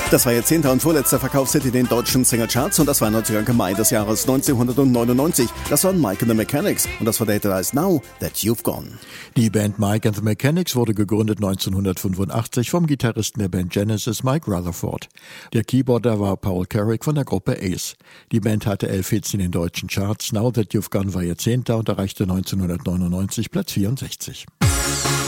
Das war ihr 10. und vorletzter Verkaufshit in den deutschen Singlecharts und das war 19. Mai des Jahres 1999. Das waren Mike and the Mechanics und das war That It Is Now That You've Gone. Die Band Mike and the Mechanics wurde gegründet 1985 vom Gitarristen der Band Genesis, Mike Rutherford. Der Keyboarder war Paul Carrick von der Gruppe Ace. Die Band hatte 11 Hits in den deutschen Charts. Now That You've Gone war ihr 10. und erreichte 1999 Platz 64.